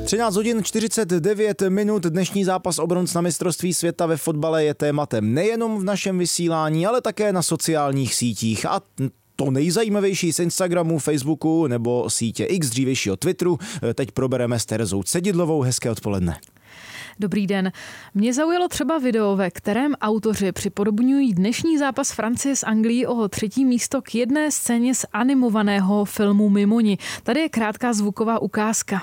13 hodin 49 minut. Dnešní zápas o bronz na mistrovství světa ve fotbale je tématem nejenom v našem vysílání, ale také na sociálních sítích. A to nejzajímavější z Instagramu, Facebooku nebo sítě X, dřívějšího Twitteru, teď probereme s Terezou Cedidlovou. Hezké odpoledne. Dobrý den. Mě zaujalo třeba video, ve kterém autoři připodobňují dnešní zápas Francie s Anglií o 3. místo k jedné scéně z animovaného filmu Mimoni. Tady je krátká zvuková ukázka.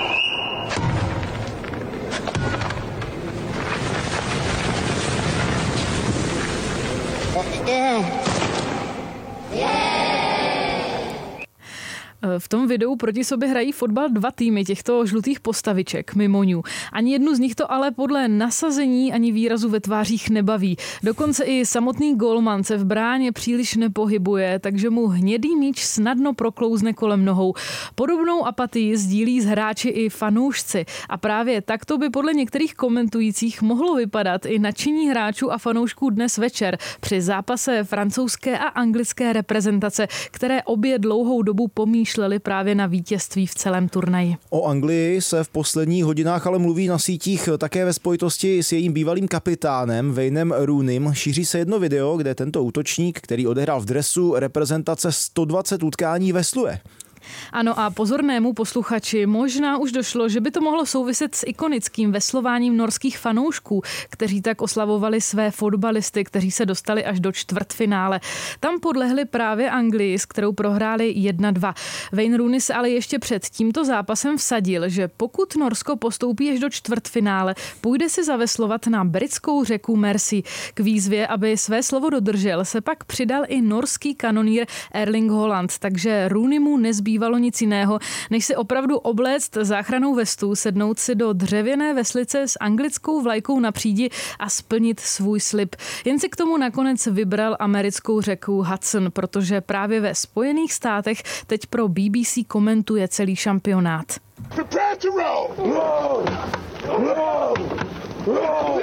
V tom videu proti sobě hrají fotbal dva týmy těchto žlutých postaviček, Mimoniů. Ani jednu z nich to ale podle nasazení ani výrazu ve tvářích nebaví. Dokonce i samotný gólman se v bráně příliš nepohybuje, takže mu hnědý míč snadno proklouzne kolem nohou. Podobnou apatii sdílí s hráči i fanoušci. A právě takto by podle některých komentujících mohlo vypadat i nadšení hráčů a fanoušků dnes večer při zápase francouzské a anglické reprezentace, které obě dlouhou dobu pomýšlely právě na vítězství v celém turnaji. O Anglii se v posledních hodinách ale mluví na sítích také ve spojitosti s jejím bývalým kapitánem Waynem Rooneym. Šíří se jedno video, kde tento útočník, který odehrál v dresu reprezentace 120 utkání, vesluje. Ano, a pozornému posluchači možná už došlo, že by to mohlo souviset s ikonickým veslováním norských fanoušků, kteří tak oslavovali své fotbalisty, kteří se dostali až do čtvrtfinále. Tam podlehli právě Anglii, s kterou prohráli 1-2. Wayne Rooney se ale ještě před tímto zápasem vsadil, že pokud Norsko postoupí až do čtvrtfinále, půjde si zaveslovat na britskou řeku Mersey. K výzvě, aby své slovo dodržel, se pak přidal i norský kanonýr Erling Haaland, takže Rooneymu nezbývalo nic jiného, než si opravdu obléct záchrannou vestu, sednout si do dřevěné veslice s anglickou vlajkou na přídi a splnit svůj slib. Jen si k tomu nakonec vybral americkou řeku Hudson, protože právě ve Spojených státech teď pro BBC komentuje celý šampionát. Prepare to roll! Roll! Roll! Roll!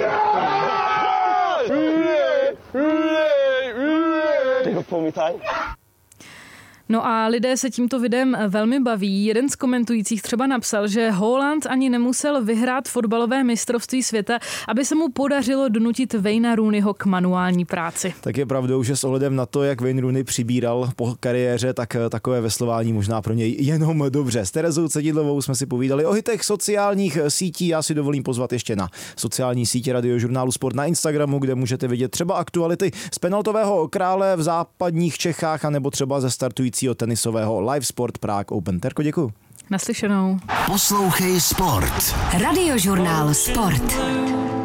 No a lidé se tímto videem velmi baví. Jeden z komentujících třeba napsal, že Haaland ani nemusel vyhrát fotbalové mistrovství světa, aby se mu podařilo donutit Wayna Rooneyho k manuální práci. Tak je pravdou, že s ohledem na to, jak Wayne Rooney přibíral po kariéře, tak takové veslování možná pro něj jenom dobře. S Terezou Cedidlovou jsme si povídali o hitech sociálních sítí. Já si dovolím pozvat ještě na sociální sítě Radiožurnálu Sport na Instagramu, kde můžete vidět třeba aktuality z penaltového krále v západních Čechách, anebo třeba ze startující tenisového Live Sport Prague Open. Terko, děkuju. Naslyšenou. Poslouchej Sport. Radiožurnál Sport.